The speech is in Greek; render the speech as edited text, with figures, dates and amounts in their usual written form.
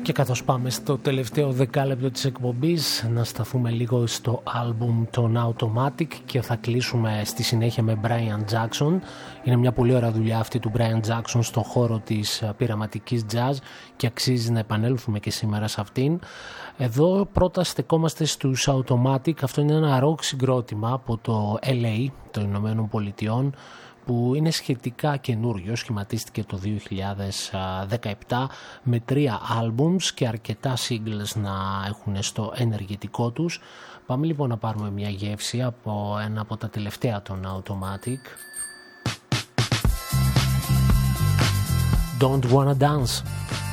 Και καθώς πάμε στο τελευταίο δεκάλεπτο της εκπομπής, να σταθούμε λίγο στο άλμπουμ των Automatic και θα κλείσουμε στη συνέχεια με Brian Jackson. Είναι μια πολύ ωραία δουλειά αυτή του Brian Jackson στον χώρο της πειραματικής jazz και αξίζει να επανέλθουμε και σήμερα σε αυτήν. Εδώ πρώτα στεκόμαστε στους Automatic. Αυτό είναι ένα rock συγκρότημα από το LA των Ηνωμένων Πολιτειών, που είναι σχετικά καινούριο, σχηματίστηκε το 2017 με 3 albums και αρκετά singles να έχουν στο ενεργητικό τους. Πάμε λοιπόν να πάρουμε μια γεύση από ένα από τα τελευταία των Automatic. Don't Wanna Dance.